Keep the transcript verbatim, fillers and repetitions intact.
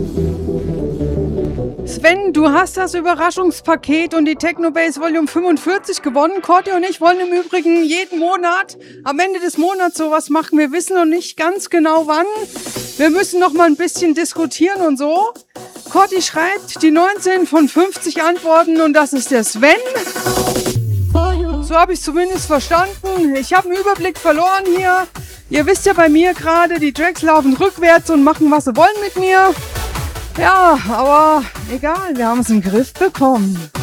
Sven, du hast das Überraschungspaket und die Technobase Volume fünfundvierzig gewonnen. Corti und ich wollen im Übrigen jeden Monat, am Ende des Monats sowas machen. Wir wissen noch nicht ganz genau wann. Wir müssen noch mal ein bisschen diskutieren und so. Corti schreibt die neunzehn von fünfzig Antworten und das ist der Sven. So habe ich es zumindest verstanden. Ich habe einen Überblick verloren hier. Ihr wisst ja bei mir gerade, die Tracks laufen rückwärts und machen, was sie wollen mit mir. Ja, aber egal, wir haben es im Griff bekommen.